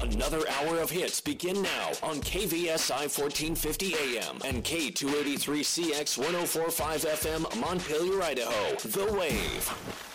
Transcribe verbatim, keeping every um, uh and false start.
Another hour of hits begin now on K V S I fourteen fifty A M and K two eighty-three C X one oh four point five F M Montpelier, Idaho. The Wave.